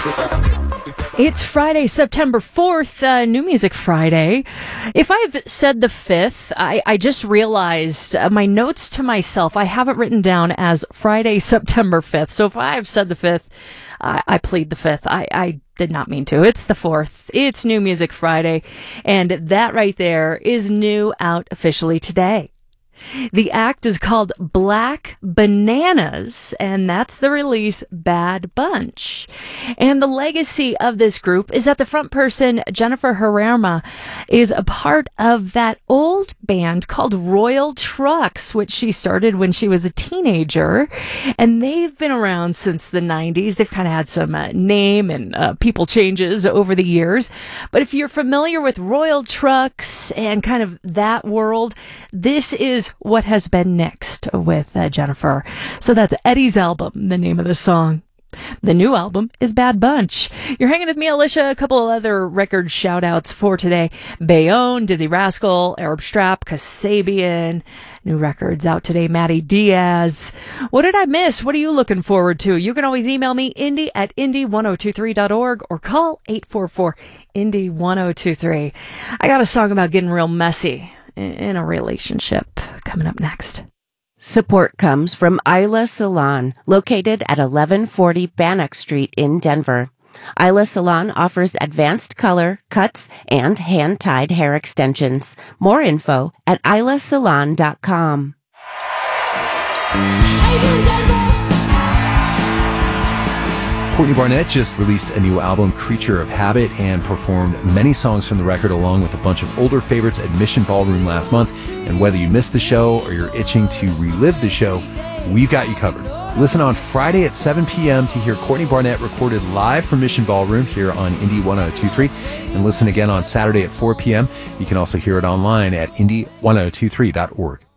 It's Friday, September 4th, New Music Friday. If I've said the 5th, I just realized my notes to myself, I have it written down as Friday, September 5th. So if I've said the 5th, I plead the 5th. I did not mean to. It's the 4th. It's New Music Friday. And that right there is new out officially today. The act is called Black Bananas, and that's the release Bad Bunch. And the legacy of this group is that the front person, Jennifer Herrera, is a part of that old band called Royal Trucks, which she started when she was a teenager. And they've been around since the 90s. They've kind of had some name and people changes over the years. But if you're familiar with Royal Trucks and kind of that world, this is what has been next with Jennifer. So that's Eddie's album, the name of the song. The new album is Bad Bunch. You're hanging with me, Alicia. A couple of other record shout-outs for today. Bayonne, Dizzy Rascal, Arab Strap, Kasabian. New records out today, Matty Diaz. What did I miss? What are you looking forward to? You can always email me, indy@indy1023.org, or call 844-INDY1023. I got a song about getting real messy in a relationship coming up next. Support comes from Isla Salon, located at 1140 Bannock Street in Denver. Isla Salon offers advanced color, cuts, and hand-tied hair extensions. More info at islasalon.com. Courtney Barnett just released a new album, Creature of Habit, and performed many songs from the record along with a bunch of older favorites at Mission Ballroom last month. And whether you missed the show or you're itching to relive the show, we've got you covered. Listen on Friday at 7 p.m. to hear Courtney Barnett recorded live from Mission Ballroom here on Indy 1023. And listen again on Saturday at 4 p.m. You can also hear it online at indy1023.org.